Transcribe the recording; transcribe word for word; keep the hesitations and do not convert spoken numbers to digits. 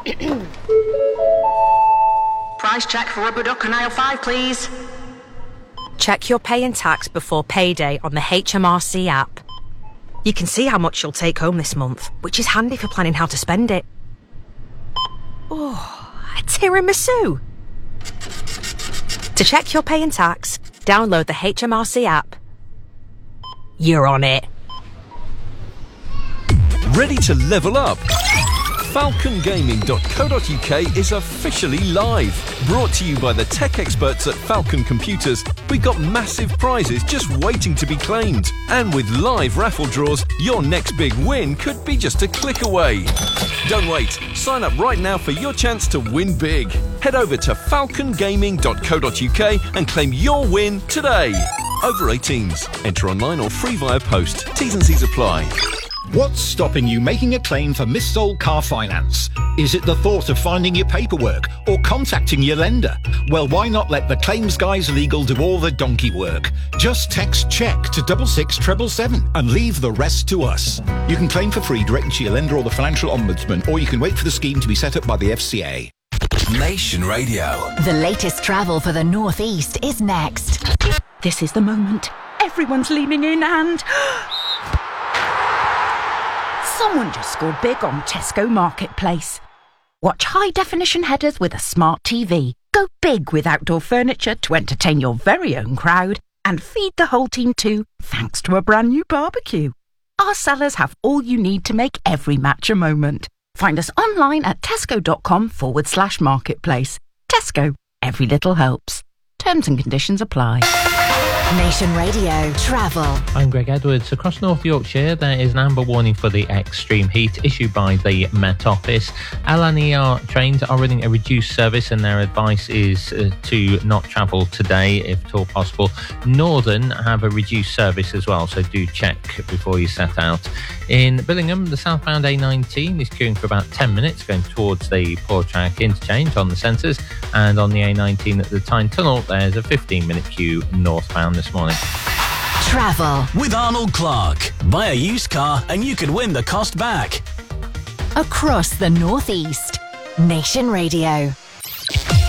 Price check for rubber duck on aisle five, please. Check your pay and tax before payday on the H M R C app. You can see how much you'll take home this month, which is handy for planning how to spend it. Oh, a tiramisu! To check your pay and tax, download the H M R C app. You're on it. Ready to level up? falcon gaming dot co dot U K is officially live. Brought to you by the tech experts at Falcon Computers, we've got massive prizes just waiting to be claimed. And with live raffle draws, your next big win could be just a click away. Don't wait. Sign up right now for your chance to win big. Head over to falcon gaming dot co dot U K and claim your win today. Over eighteens. Enter online or free via post. T's and C's apply. What's stopping you making a claim for missold car finance? Is it the thought of finding your paperwork or contacting your lender? Well, why not let the Claims Guys Legal do all the donkey work? Just text CHECK to double six seven seven seven and leave the rest to us. You can claim for free directly to your lender or the Financial Ombudsman, or you can wait for the scheme to be set up by the F C A. Nation Radio. The latest travel for the North East is next. This is the moment. Everyone's leaning in and... Someone just scored big on Tesco Marketplace. Watch high-definition headers with a smart T V. Go big with outdoor furniture to entertain your very own crowd. And feed the whole team too, thanks to a brand new barbecue. Our sellers have all you need to make every match a moment. Find us online at tesco.com forward slash marketplace. Tesco, every little helps. Terms and conditions apply. Nation Radio Travel. I'm Greg Edwards. Across North Yorkshire, there is an amber warning for the extreme heat issued by the Met Office. L N E R trains are running a reduced service, and their advice is uh, to not travel today if at all possible. Northern have a reduced service as well, so do check before you set out. In Billingham, the southbound A nineteen is queuing for about ten minutes going towards the Portrack interchange on the sensors, and on the A nineteen at the Tyne Tunnel, there's a fifteen minute queue northbound this morning. Travel with Arnold Clark. Buy a used car and you could win the cost back. across the North East. Nation Radio.